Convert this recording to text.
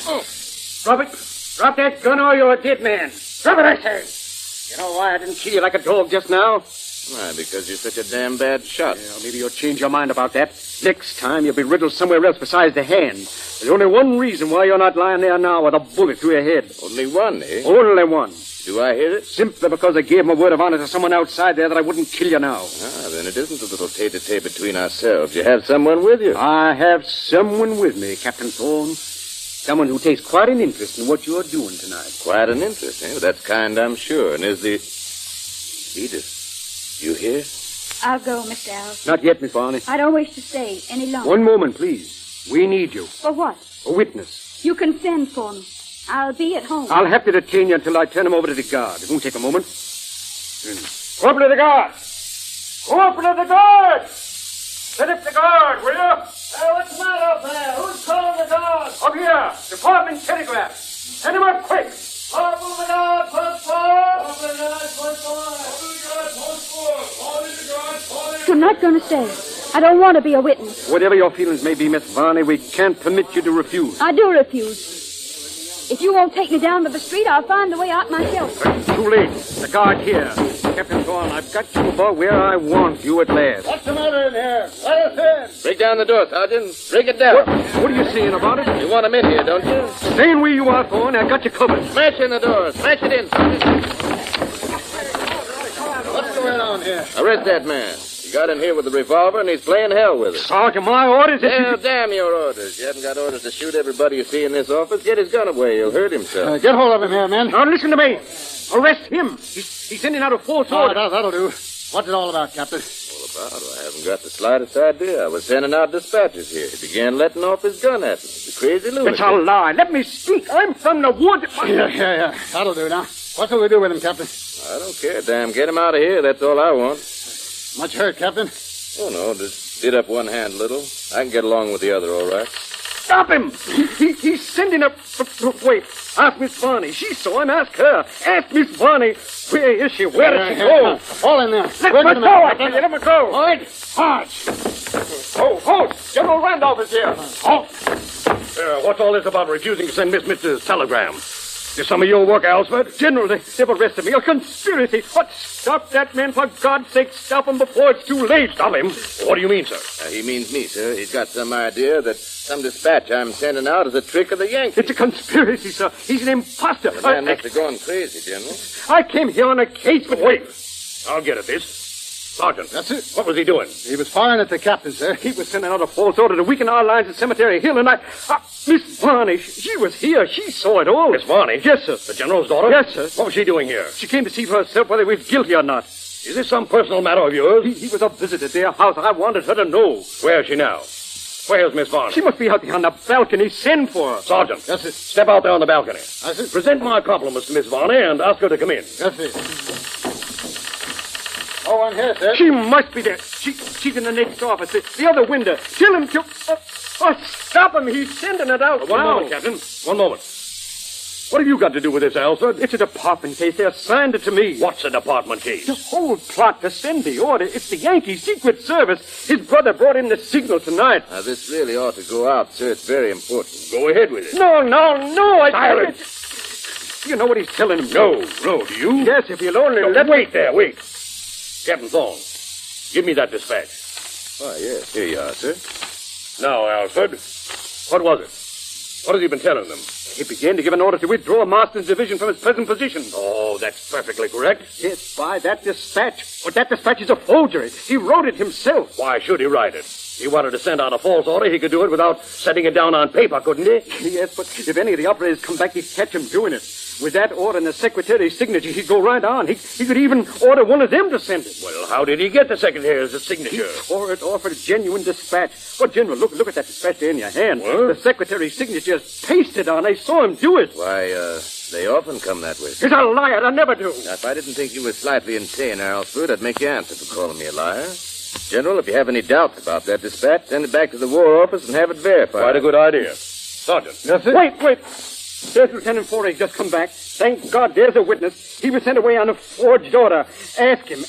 Drop it. Drop that gun or you're a dead man. Drop it, I say. You know why I didn't kill you like a dog just now? Why, because you're such a damn bad shot. Well, maybe you'll change your mind about that. Next time, you'll be riddled somewhere else besides the hand. There's only one reason why you're not lying there now with a bullet through your head. Only one, eh? Only one. Do I hear it? Simply because I gave my word of honor to someone outside there that I wouldn't kill you now. Ah, then it isn't a little tete-a-tete between ourselves. You have someone with you. I have someone with me, Captain Thorne. Someone who takes quite an interest in what you're doing tonight. Quite an interest, eh? Well, that's kind, I'm sure. And is the... Edith, you here? I'll go, Mr. Alfred. Not yet, Miss Varney. I don't wish to stay any longer. One moment, please. We need you. For what? A witness. You can send for me. I'll be at home. I'll have to detain you until I turn him over to the guard. It won't take a moment. Go up to the guard. Go up to the guard. Set up the guard, will you? What's the matter up there? Who's calling the guard? Up here. Department telegraph. Send him up quick. Open the guard, post four. Open the guard, post four. Open the guard, post four. Order the guard, order. I'm not going to stay. I don't want to be a witness. Whatever your feelings may be, Miss Varney, we can't permit you to refuse. I do refuse. If you won't take me down to the street, I'll find a way out myself. Too late. The guard here. Captain Thorne, I've got you about where I want you at last. What's the matter in here? Let us in. Break down the door, Sergeant. Break it down. What are you saying about it? You want him in here, don't you? Staying where you are, Thorne. I've got you covered. Smash in the door. Smash it in, Sergeant. What's going on here? Arrest that man. He got in here with a revolver, and he's playing hell with it. Sergeant, my orders... Yeah, damn your orders. You haven't got orders to shoot everybody you see in this office. Get his gun away. He'll hurt himself. Get hold of him here, men. Now, listen to me. Arrest him. He's sending out a false order. That'll do. What's it all about, Captain? All about? I haven't got the slightest idea. I was sending out dispatches here. He began letting off his gun at me. The crazy lunatic. It's a lie. Let me speak. I'm from the woods. Yeah. That'll do now. What shall we do with him, Captain? I don't care, damn. Get him out of here. That's all I want. Much hurt, Captain? Oh, no. Just did up one hand a little. I can get along with the other, all right. Stop him. He's sending a... Wait. Ask Miss Varney. She saw him. Ask her. Ask Miss Varney. Where is she? Where did she go? All in there. Let me go. I tell you, let me go. All right. March. Halt. General Randolph is here. Halt. What's all this about refusing to send Miss Mitchell's telegram? Is some of your work, Alfred? General, they've arrested me. A conspiracy. What? Stop that man. For God's sake, stop him before it's too late. Stop him. What do you mean, sir? He means me, sir. He's got some idea that some dispatch I'm sending out is a trick of the Yankees. It's a conspiracy, sir. He's an imposter. The man must have gone crazy, General. I came here on a case, but wait. I'll get at this. Sergeant. That's it. What was he doing? He was firing at the captain, sir. He was sending out a false order to weaken our lines at Cemetery Hill, and Miss Varney, she was here. She saw it all. Miss Varney? Yes, sir. The General's daughter? Yes, sir. What was she doing here? She came to see for herself whether he was guilty or not. Is this some personal matter of yours? He was a visitor at their house. I wanted her to know. Where is she now? Where's Miss Varney? She must be out there on the balcony. Send for her. Sergeant. That's it. Step out there on the balcony. That's it. Present my compliments to Miss Varney and ask her to come in. That's it. No one here, sir. She must be there. She's in the next office. The other window. Tell him to... stop him. He's sending it out One now. moment, Captain. One moment. What have you got to do with this, Alfred? It's a department case. They assigned it to me. What's a department case? The whole plot to send the order. It's the Yankee Secret Service. His brother brought in the signal tonight. Now, this really ought to go out, sir. It's very important. Go ahead with it. No. Silence. You know what he's telling him. No, do you? Yes, if you'll only let me... Wait there, wait. Captain Thorne, give me that dispatch. Why, yes. Here you are, sir. Now, Alfred, what was it? What has he been telling them? He began to give an order to withdraw Marston's division from its present position. Oh, that's perfectly correct. Yes, by that dispatch. But that dispatch is a forgery. He wrote it himself. Why should he write it? He wanted to send out a false order. He could do it without setting it down on paper, couldn't he? Yes, but if any of the operators come back, he'd catch him doing it. With that order and the secretary's signature, he'd go right on. He could even order one of them to send it. Well, how did he get the secretary's signature? He tore it off a genuine dispatch. Well, General, look at that dispatch there in your hand. What? The secretary's signature is pasted on. I saw him do it. Why, they often come that way. He's a liar. I never do. Now, if I didn't think you were slightly insane, Alfred, I'd make you answer for calling me a liar. General, if you have any doubts about that dispatch, send it back to the War Office and have it verified. Quite a good idea. Sergeant. Yes, sir. Wait. There's Lieutenant Forey just come back. Thank God there's a witness. He was sent away on a forged order. Ask him